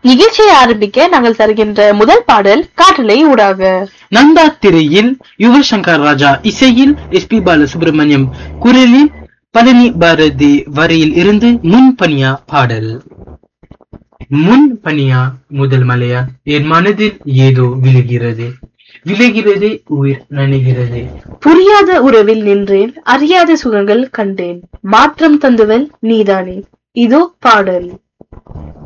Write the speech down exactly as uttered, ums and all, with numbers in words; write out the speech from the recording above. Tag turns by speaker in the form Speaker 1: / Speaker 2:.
Speaker 1: நிகழ்ச்சியை ஆரம்பிக்க நாங்கள் தருகின்ற முதல் பாடல் காற்றலை ஊடாக.
Speaker 2: நந்தா திரையில் யுவன் சங்கர் ராஜா இசையில் எஸ் பி பாலசுப்ரமணியம் குரலில் பழனி பாரதி வரியில் இருந்து முன் பனியா பாடல். முன் பனியா முதல் மலையா என் மனதில் ஏதோ விழுகிறது, விழுகிறது உயிர் நனைகிறது.
Speaker 1: புரியாத உறவில் நின்றேன், அறியாத சுகங்கள் கண்டேன், மாற்றம் தந்துவல் நீதானே. இதோ பாடல்.